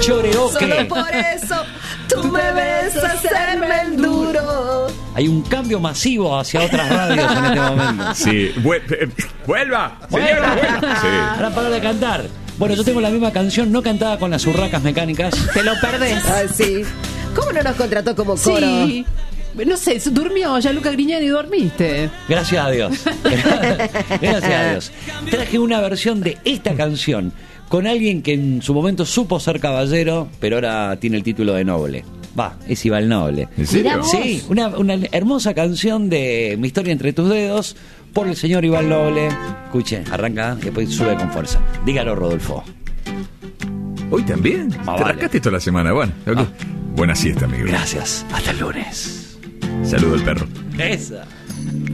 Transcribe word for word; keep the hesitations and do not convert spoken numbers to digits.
choreoque. Solo por eso tú me ves hacerme el duro. Hay un cambio masivo hacia otras radios en este momento. Sí, Vu- eh, vuelva, señora, vuelva. Sí. Ahora para de cantar. Bueno, yo tengo la misma canción, no cantada con las urracas mecánicas. Te lo perdés. Ay, sí. ¿Cómo no nos contrató como coro? Sí. No sé, durmió ya Luca Grignani, dormiste. Gracias a Dios. Gracias a Dios. Traje una versión de esta canción con alguien que en su momento supo ser caballero, pero ahora tiene el título de noble. Va, es Iván Noble. ¿En serio? Sí, una, una hermosa canción de Mi historia entre tus dedos por el señor Iván Noble. Escuche, arranca y después sube con fuerza. Dígalo, Rodolfo. ¿Hoy también? Ah, Te vale. rascaste toda la semana. Bueno, ok. Ah. Buena siesta, amigo. Gracias. Hasta el lunes. Saludo al perro. Esa.